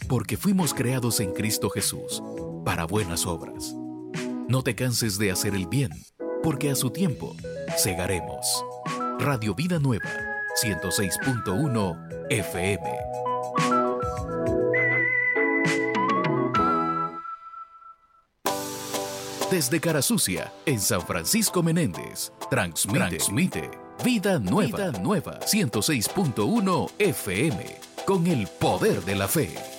porque fuimos creados en Cristo Jesús para buenas obras. No te canses de hacer el bien, porque a su tiempo segaremos. Radio Vida Nueva, 106.1 FM. Desde Carasucia, en San Francisco Menéndez, transmite Vida Nueva, 106.1 FM, con el poder de la fe.